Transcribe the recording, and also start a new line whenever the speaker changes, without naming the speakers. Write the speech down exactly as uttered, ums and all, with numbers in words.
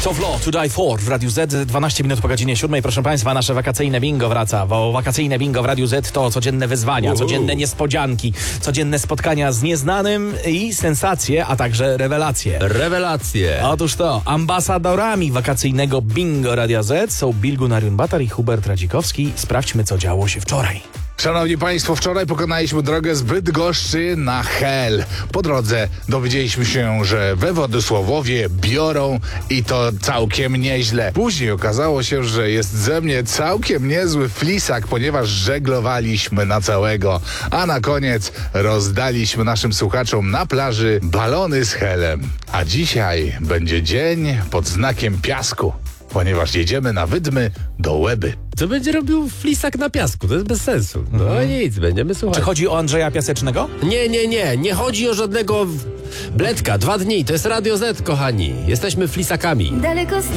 To Vlo, To Die For w Radiu Z, dwanaście minut po godzinie siódmej. Proszę Państwa, nasze wakacyjne bingo wraca, bo wakacyjne bingo w Radiu Z to codzienne wyzwania,
Uhu.
codzienne niespodzianki, codzienne spotkania z nieznanym i sensacje, a także rewelacje.
Rewelacje.
Otóż to, ambasadorami wakacyjnego bingo Radia Z są Bilgun Ariunbatar i Hubert Radzikowski. Sprawdźmy, co działo się wczoraj.
Szanowni Państwo, wczoraj pokonaliśmy drogę z Bydgoszczy na Hel. Po drodze dowiedzieliśmy się, że we Władysławowie biorą i to całkiem nieźle. Później okazało się, że jest ze mnie całkiem niezły flisak, ponieważ żeglowaliśmy na całego. A na koniec rozdaliśmy naszym słuchaczom na plaży balony z helem. A dzisiaj będzie dzień pod znakiem piasku, ponieważ jedziemy na Wydmy do Łeby.
Co będzie robił flisak na piasku? To jest bez sensu. No
Mhm.
nic, będziemy słuchać.
Czy chodzi o Andrzeja Piasecznego?
Nie, nie, nie. Nie chodzi o żadnego w- bledka. Dwa dni. To jest Radio Z, kochani. Jesteśmy flisakami.
Daleko stąd